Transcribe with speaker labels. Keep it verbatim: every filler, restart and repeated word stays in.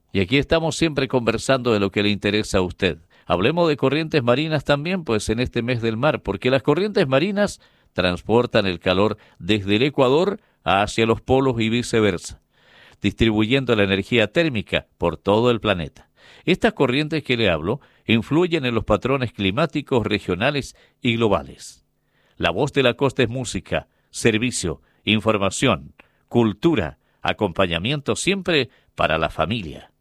Speaker 1: Y aquí estamos siempre conversando de lo que le interesa a usted. Hablemos de corrientes marinas también, pues en este mes del mar, porque las corrientes marinas transportan el calor desde el Ecuador hacia los polos y viceversa, distribuyendo la energía térmica por todo el planeta. Estas corrientes que le hablo influyen en los patrones climáticos regionales y globales. La Voz de la Costa es música, servicio, información, cultura, acompañamiento siempre para la familia.